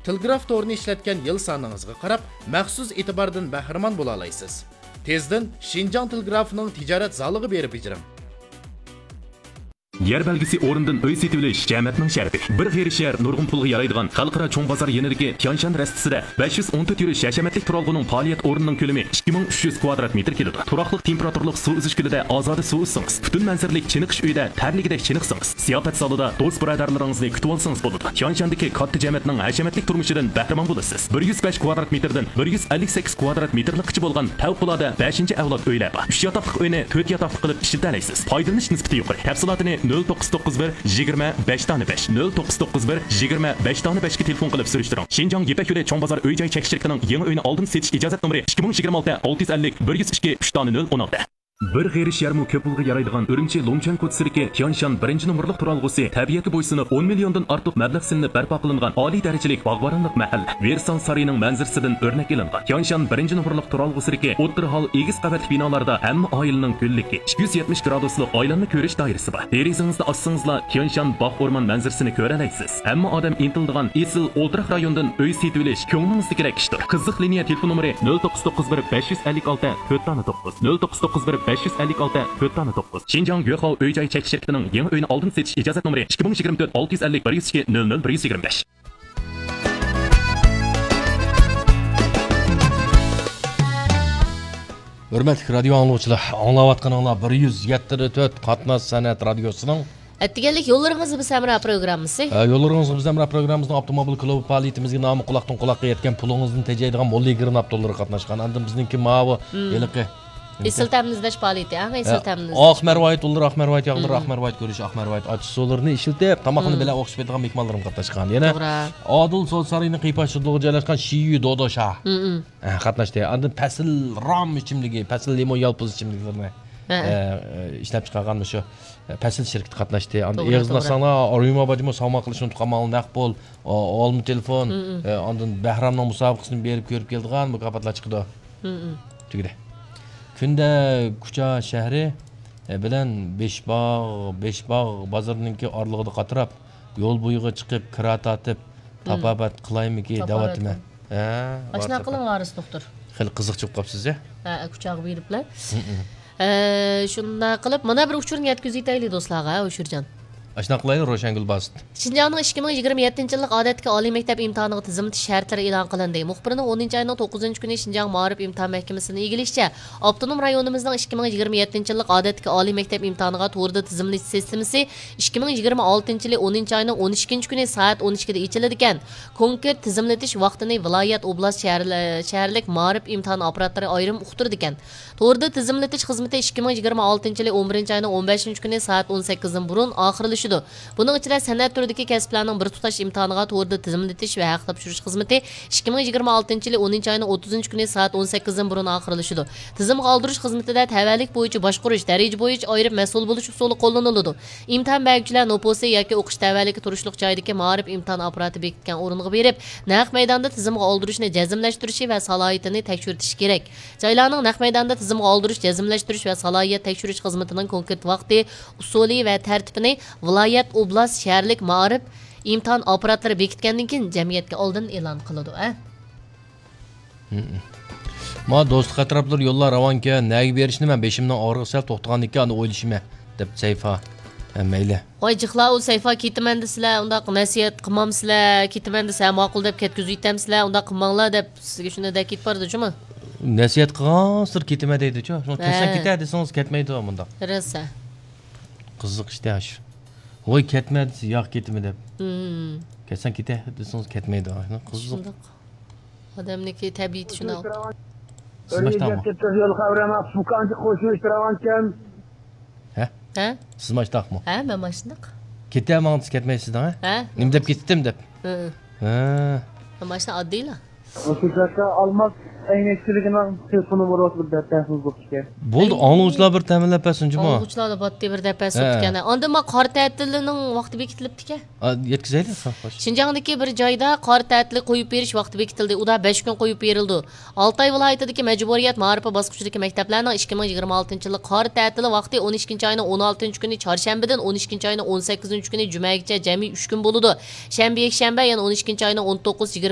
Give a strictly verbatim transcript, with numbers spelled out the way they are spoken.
Telegraf torini ishlatgan yil soningizga qarab, maxsus e'tibordan bahramand bo'la olasiz. Tezdan Xinjiang Telegrafining tijorat zaliga berib ijrim. Yer belgisi o'rindan uy setib olish jamoatning sharti. Bir xerishar nurg'un pulga yaraydigan xalqaro cho'ng bozor yenidagi Tianshan rastisida besh yuz o'n to'rt yurish hashamatlik turalg'uning faoliyat o'rnining ko'lami ikki ming uch yuz kvadrat metr keladi. Turaqli temperaturlik suv uzish kulida ozoda suv uzsangiz, butun manzaralik chiniqish uyida tarligidek chiniqsangiz, ziyofat zalida do'st birodarlaringizni kutib olsangiz bo'ladi. Tianshandagi katta jamoatning hashamatlik turmushidan bahramand bo'lasiz. bir yuz besh kvadrat metrdan bir yuz ellik sakkiz kvadrat metrlikcha bo'lgan favqulodda beshinchi avlod uylar bor. uch yotoqli uyni to'rt yotoqli qilib ishlata olasiz. Foydalanish nisbati yuqori. Tafsilotini nol to'qqiz to'qqiz bir yigirma besh besh nol to'qqiz to'qqiz bir yigirma besh besh ga telefon qilib surishtiring. Xinjiang Yepak yo'li cho'ng bozor uy-joy chekish shirkatining yangi uyni oldin setish ijozat nomeri ikki ming yigirma olti olti yuz ellik bir yuz ikki uch nol o'n olti. Bir xerish yarmi ko'p pulga yaraydigan Urumchi Longchan ko'chasidagi Tianshan birinchi nomerlik turalg'usi tabiatga bo'ysunib o'n milliondan ortiq mablag' silinib barpo qilingan oliy darajalik bog'boronlik mahalla Versan saroyining manzarasidan o'rnak olingan. Tianshan birinchi nomerlik turalg'usidagi o'rta hol egiz qavatli binolarda hamma oilaning ko'lligi ikki yuz yetmish graduslik oilanni ko'rish doirasi bor. Derizangizni ochsangizlar Tianshan bog' o'rmon manzarasini ko'ra olasiz. Hamma odam intildigan esil o'ltiraq rayondan uy setib olish ko'nglingizdagi kerak ishdir. Qiziq liniya telefon nomeri nol to'qqiz to'qqiz bir besh yuz ellik olti to'rt to'qqiz nol to'qqiz to'qqiz bir besh yuz ellik olti to'rt to'qqiz. Xinjiang Yuehao uy-joy chekish shirkatining yangi uyini oldin setish ijozat nomeri ikki ming yigirma to'rt olti yuz ellik bir yuz ikki nol nol bir yuz yigirma besh. Hurmatli radio anglovchilar, anglayotganinglar bir yuz yetmish to'rt Qatnash san'at radiosining Attiganlik yo'llaringizni biz Samra programmasi. Yo'llaringizni biz Samra programmasining avtomobil klubi faoliyatimizga nomi quloqdan quloqqa yetgan pulingizni tejaydigan Molli Girin avtolari qatnashgan. Endi bizningki mavi eliqi Isıltamnizdash faoliyati, ha, isıltamnizdash. Ahmarvoyt ular Ahmarvoyt yog'dir, Ahmarvoyt ko'rish, Ahmarvoyt ochiq suvlarni ishiltib, tomoqni bilan o'qishib ketgan mehmonlarim qatnashgan. Yana Odil So'l saroyining qiypashidagi joylashgan Shiyu Dodosha. Qatnashdi. Endi pasl rom ichimligi, pasl limon yalpiz ichimliklarni ishlab chiqarganmi shu pasl shirkati qatnashdi. Endi yig'izlasanglar, Oriyma bajimo savmo qilishni tuqamal naqbol, olmi telefon, ondan Bahramning musobaqasini berib ko'rib keldigan mukofotlar chiqdi. Tugdi. Kunda Kucha shahri bilan Beshbog', Beshbog' bozorininki orlig'ida qatirab, yo'l bo'yiga chiqib, kira tatib, tapobat qilaymiki da'vatimi. Ha, Ashna qiling varis doktor. Xil qiziq chiqib qopsiz-a? Ha, kuchog'i beriblar. Eh, shunda qilib, mana bir uchurni yetkazaylik do'stlarga, O'shirjon. Ashna qilaylik Ro'shangul Basit. Xinjiangning ikki ming yigirma yettinchi yillik odatdagi oliy maktab imtihoniga tizimlatish shartlari e'lon qilindi. Muxbirning o'ninchi oyning to'qqizinchi kuni Xinjiang Ma'rif imtihon mahkamasining egilishicha, avtonom rayonimizning ikki ming yigirma yettinchi yillik odatdagi oliy maktab imtihoniga to'g'ri tizimlash sistemasi ikki ming yigirma oltinchi yil o'ninchi oyning o'n ikkinchi kuni soat o'n ikkida ichiladi ekan. Konkret tizimlatish vaqtini viloyat, oblast, shaharlik Ma'rif imtihon operatorlari ayrim uqtirdi ekan. To'g'ri tizimlatish xizmati ikki ming yigirma oltinchi yil o'n birinchi oyning o'n beshinchi kuni soat o'n sakkizdan burun oxirlashdi. Buning ichida san'at turidagi kasblarning bir tutash imtihoniga to'g'ri tizimlatish va haq topshirish xizmati ikki ming yigirma oltinchi yil o'ninchi oyning o'ttizinchi kuni soat o'n sakkizdan burun oxirlashdi. Tizimga oldirish xizmatida tavallik bo'yicha boshqarish, daraja bo'yicha ayirib mas'ul bo'lish usuli qo'llaniladi. Imtihon beruvchilar noposi yoki o'qish tavalligi turishliq joydagi Ma'rif imtihon apparati bekitgan o'ringa berib, naq maydonda tizimga oldirishni jazmlashtirishi va salohiyatini tekshirish kerak. Joylarning naq maydonda tizimga oldirish, jazmlashtirish va salohiyat tekshirish xizmatining konkret vaqti, usuli va tartibini viloyat, oblast, shaharlik Ma'rif imtihon operatorlari bekitgandan keyin jamiyatga oldin e'lon qiladi, ha? Ma do'stlik atroflar yo'llar ravonga nagi berishni men beshimdan og'riq sal to'xtagandan keyin o'ylashim deb sayfa mayli. Voy jixla u sayfa ketaman desizlar, undaq nasihat qilmamsizlar, ketaman desa ma'qul deb ketkizib yetamsizlar, undaq qilmanglar deb sizga shunday deb ketib bordi-chimi? Nasihat qilgansir ketma deydi-chu. Shuni ketsan ketadi desangiz ketmaydi bunda. Rosa. Qiziq ishda shu. Voy ketmadi, yo'q ketma deb. Ketsan ketadi desangiz ketmaydi. Qiziq. Odamniki tabiati shuna. Yo'l qavrama fuqanchi qo'shib turavankan. Ha? Ha? Siz mashtaqmi? Ha, men mashtaq. Ketamangiz ketmaysizdan, ha? Ha? Nim deb ketdim deb. Ha. Ha. Men mashtaq oddiylar. O'shaka olmas aynakchiligini telefoni bor o'tib datasiz bo'lishga. Bo'ldi, anglovchilar bir ta'minlab bersin-juma. Anglovchilar botdi bir dapas o'tgan. Onda men qor ta'tilining vaqti bekitilibdi-ku. Yetkazaylik. Xinjiangdagi bir joyda qor ta'tili qo'yib berish vaqti bekitildi. Uda besh kun qo'yib berildi. Oltoy viloyatidagi majburiyat ma'rifa bosqichidagi maktablarning ikki ming yigirma oltinchi yil qor ta'tili vaqti o'n ikkinchi oyning o'n oltinchi kuni chorshanbadan o'n ikkinchi oyning o'n sakkizinchi kuni jumagacha jami uch kun bo'ladi. Shanba, yakshanba yana o'n ikkinchi oyning o'n to'qqiz